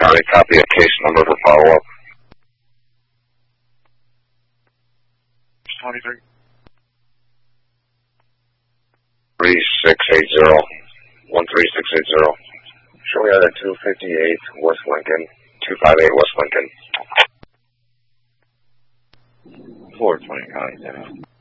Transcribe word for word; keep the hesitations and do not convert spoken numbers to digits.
County, copy a case number for follow-up. twenty-three. three six eight zero. one three six eight zero. Show me out at two fifty-eight West Lincoln. two five eight West Lincoln. four twenty County,